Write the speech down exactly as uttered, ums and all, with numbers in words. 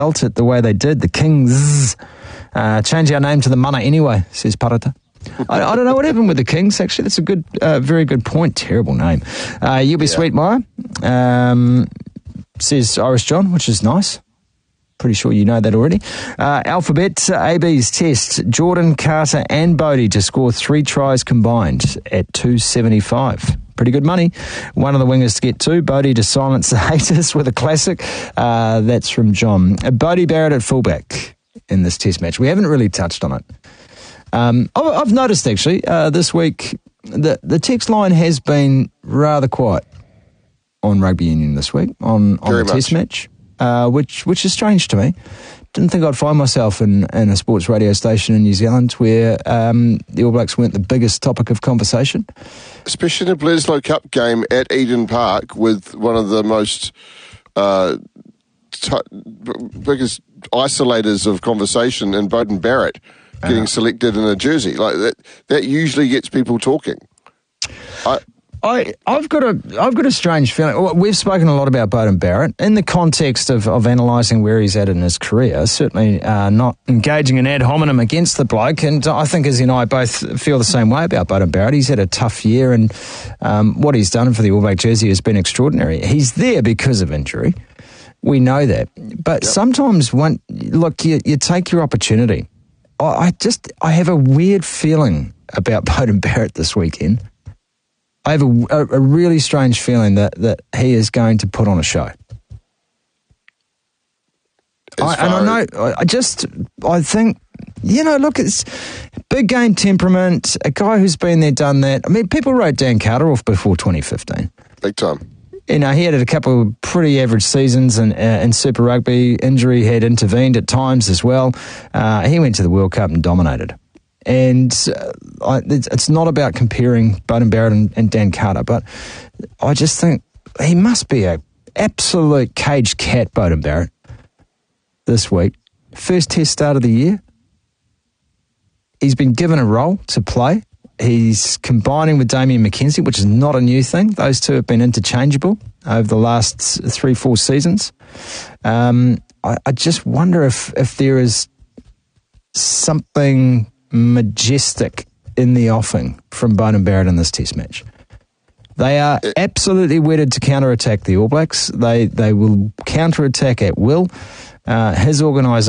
felt it the way they did, the Kings. Uh, change our name to the Mana anyway, says Parata. I, I don't know what happened with the Kings, actually. That's a good, uh, very good point. Terrible name. Uh, you'll be yeah. sweet, Maya, um, says Irish John, which is nice. Pretty sure you know that already. Uh, Alphabet, A B's test, Jordan, Carter and Bodie to score three tries combined at two seventy-five. Pretty good money. One of the wingers to get two. Bodie to silence the haters with a classic. Uh, that's from John. Uh, Bodie Barrett at fullback in this test match. We haven't really touched on it. Um, I've noticed, actually, uh, this week, the, the text line has been rather quiet on Rugby Union this week, on, on the much. test match. Uh, which which is strange to me. Didn't think I'd find myself in, in a sports radio station in New Zealand where um, the All Blacks weren't the biggest topic of conversation. Especially in a Bledisloe Cup game at Eden Park with one of the most uh, t- biggest isolators of conversation in Beauden Barrett getting uh, selected in a jersey. Like that, that usually gets people talking. I, I, I've got a I've got a strange feeling. We've spoken a lot about Beauden Barrett in the context of, of analysing where he's at in his career, certainly uh, not engaging in ad hominem against the bloke, and I think Izzy and I both feel the same way about Beauden Barrett. He's had a tough year, and um, what he's done for the All Black jersey has been extraordinary. He's there because of injury. We know that. But yep. sometimes, when, look, you, you take your opportunity. I, I just I have a weird feeling about Beauden Barrett this weekend. I have a, a, a really strange feeling that, that he is going to put on a show. I, and I know, I just, I think, you know, look, it's big game temperament, a guy who's been there, done that. I mean, people wrote Dan Carter off before twenty fifteen. Big time. You know, he had a couple of pretty average seasons in, uh, in Super Rugby. Injury had intervened at times as well. Uh, he went to the World Cup and dominated. And uh, I, it's, it's not about comparing Beauden Barrett and, and Dan Carter, but I just think he must be a absolute caged cat, Beauden Barrett, this week. First test start of the year. He's been given a role to play. He's combining with Damian McKenzie, which is not a new thing. Those two have been interchangeable over the last three, four seasons. Um, I, I just wonder if, if there is something majestic in the offing from Beauden Barrett in this test match. They are absolutely wedded to counter-attack the All Blacks. They they will counter-attack at will. Uh, his organisation